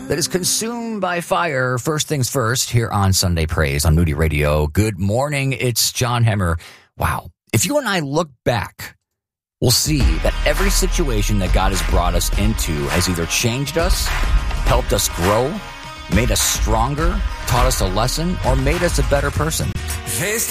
that is consumed by fire. First things first, here on Sunday Praise on Moody Radio. Good morning, it's John Hemmer. Wow. If you and I look back, we'll see that every situation that God has brought us into has either changed us, helped us grow, made us stronger, taught us a lesson, or made us a better person. Faced